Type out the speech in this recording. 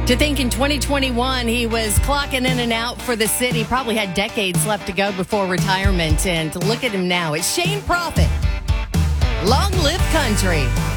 To think in 2021 he was clocking in and out for the city, probably had decades left to go before retirement, and look at him now. It's Shane Prophet. Long live country.